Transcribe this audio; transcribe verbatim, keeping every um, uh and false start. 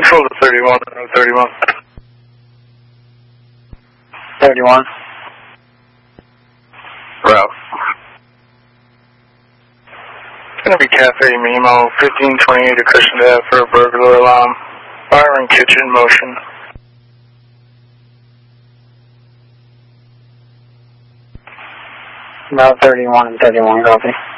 Control to thirty-one, thirty-one. thirty-one. Route. Gonna be Cafe Mimo, fifteen twenty-eight Acushnet Ave for a burglar alarm. Fire and kitchen motion. Route thirty-one and thirty-one, copy.